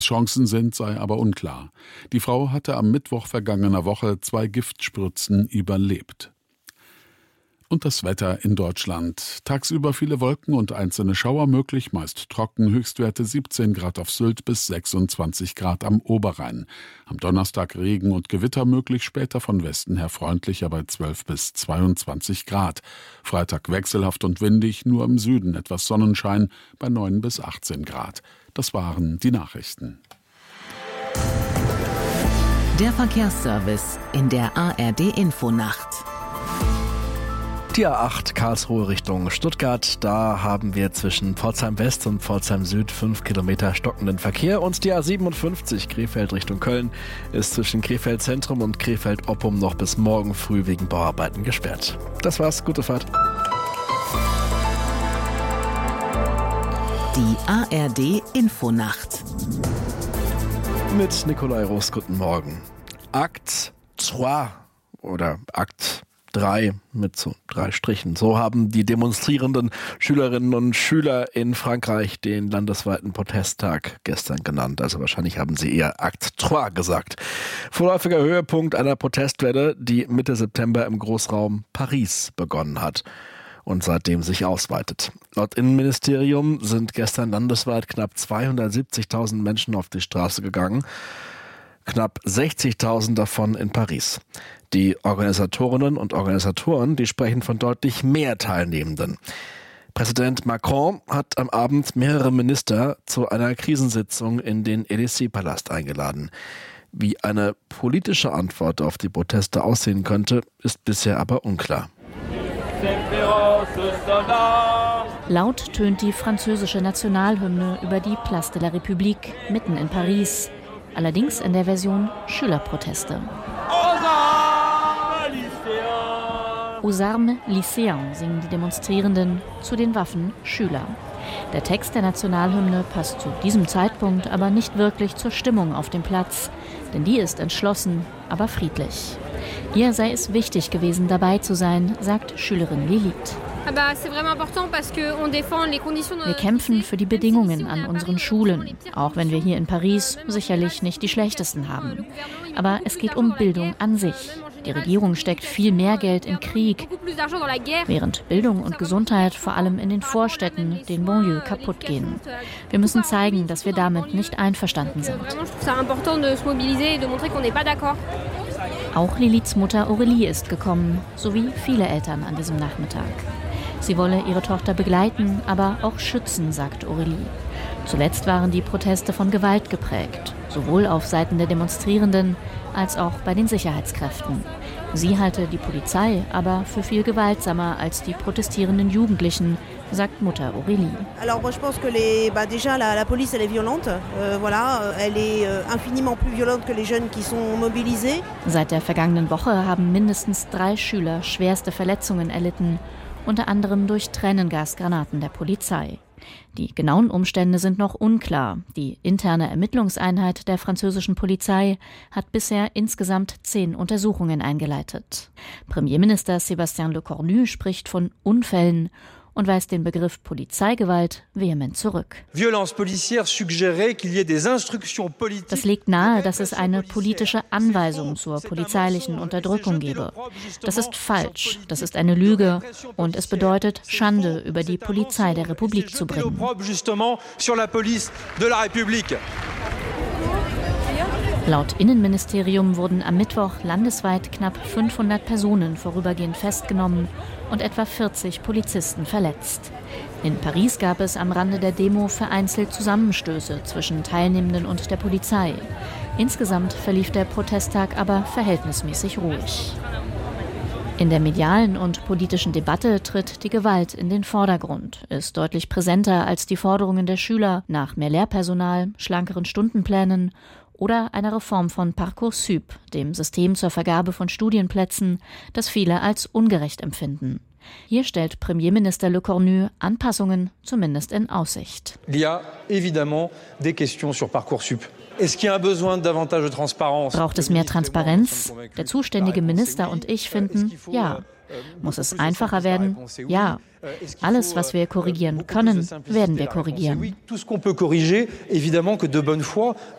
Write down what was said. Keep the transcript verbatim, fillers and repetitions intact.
Chancen sind, sei aber unklar. Die Frau hatte am Mittwoch vergangener Woche zwei Giftspritzen überlebt. Und das Wetter in Deutschland. Tagsüber viele Wolken und einzelne Schauer möglich, meist trocken, Höchstwerte siebzehn Grad auf Sylt bis sechsundzwanzig Grad am Oberrhein. Am Donnerstag Regen und Gewitter möglich, später von Westen her freundlicher bei zwölf bis zweiundzwanzig Grad. Freitag wechselhaft und windig, nur im Süden etwas Sonnenschein bei neun bis achtzehn Grad. Das waren die Nachrichten. Der Verkehrsservice in der A R D-Infonacht. Die A acht Karlsruhe Richtung Stuttgart, da haben wir zwischen Pforzheim West und Pforzheim Süd fünf Kilometer stockenden Verkehr. Und die A siebenundfünfzig Krefeld Richtung Köln ist zwischen Krefeld Zentrum und Krefeld Oppum noch bis morgen früh wegen Bauarbeiten gesperrt. Das war's, gute Fahrt. Die A R D-Infonacht. Mit Nikolai Roos, guten Morgen. Akt zwei oder Akt drei mit so drei Strichen. So haben die demonstrierenden Schülerinnen und Schüler in Frankreich den landesweiten Protesttag gestern genannt. Also wahrscheinlich haben sie eher Akt drei gesagt. Vorläufiger Höhepunkt einer Protestwelle, die Mitte September im Großraum Paris begonnen hat und seitdem sich ausweitet. Laut Innenministerium sind gestern landesweit knapp zweihundertsiebzigtausend Menschen auf die Straße gegangen. Knapp sechzigtausend davon in Paris. Die Organisatorinnen und Organisatoren, die sprechen von deutlich mehr Teilnehmenden. Präsident Macron hat am Abend mehrere Minister zu einer Krisensitzung in den Élysée-Palast eingeladen. Wie eine politische Antwort auf die Proteste aussehen könnte, ist bisher aber unklar. Laut tönt die französische Nationalhymne über die Place de la République mitten in Paris. Allerdings in der Version Schülerproteste. Aux armes lycéens singen die Demonstrierenden, zu den Waffen Schüler. Der Text der Nationalhymne passt zu diesem Zeitpunkt aber nicht wirklich zur Stimmung auf dem Platz, denn die ist entschlossen, aber friedlich. Ihr sei es wichtig gewesen, dabei zu sein, sagt Schülerin Lilith. Wir kämpfen für die Bedingungen an unseren Schulen, auch wenn wir hier in Paris sicherlich nicht die schlechtesten haben. Aber es geht um Bildung an sich. Die Regierung steckt viel mehr Geld in Krieg, während Bildung und Gesundheit vor allem in den Vorstädten, den Banlieues, kaputt gehen. Wir müssen zeigen, dass wir damit nicht einverstanden sind. Auch Liliths Mutter Aurélie ist gekommen, sowie viele Eltern an diesem Nachmittag. Sie wolle ihre Tochter begleiten, aber auch schützen, sagt Aurélie. Zuletzt waren die Proteste von Gewalt geprägt, sowohl auf Seiten der Demonstrierenden als auch bei den Sicherheitskräften. Sie halte die Polizei aber für viel gewaltsamer als die protestierenden Jugendlichen, sagt Mutter Aurélie. Alors moi je pense que les bah déjà la la police elle est violente. Euh, voilà, elle est infiniment plus violente que les jeunes qui sont mobilisés. Seit der vergangenen Woche haben mindestens drei Schüler schwerste Verletzungen erlitten, unter anderem durch Tränengasgranaten der Polizei. Die genauen Umstände sind noch unklar. Die interne Ermittlungseinheit der französischen Polizei hat bisher insgesamt zehn Untersuchungen eingeleitet. Premierminister Sébastien Lecornu spricht von Unfällen und weist den Begriff Polizeigewalt vehement zurück. Das legt nahe, dass es eine politische Anweisung zur polizeilichen Unterdrückung gebe. Das ist falsch, das ist eine Lüge und es bedeutet, Schande über die Polizei der Republik zu bringen. Laut Innenministerium wurden am Mittwoch landesweit knapp fünfhundert Personen vorübergehend festgenommen und etwa vierzig Polizisten verletzt. In Paris gab es am Rande der Demo vereinzelt Zusammenstöße zwischen Teilnehmenden und der Polizei. Insgesamt verlief der Protesttag aber verhältnismäßig ruhig. In der medialen und politischen Debatte tritt die Gewalt in den Vordergrund, ist deutlich präsenter als die Forderungen der Schüler nach mehr Lehrpersonal, schlankeren Stundenplänen oder einer Reform von Parcoursup, dem System zur Vergabe von Studienplätzen, das viele als ungerecht empfinden. Hier stellt Premierminister Lecornu Anpassungen zumindest in Aussicht. Il y a évidemment des questions sur Parcoursup. Est-ce qu'il y a un besoin davantage de transparence? Braucht es mehr Transparenz? Der zuständige Minister und ich finden, ja. Muss es einfacher werden? Ja. Alles, was wir korrigieren können, werden wir korrigieren.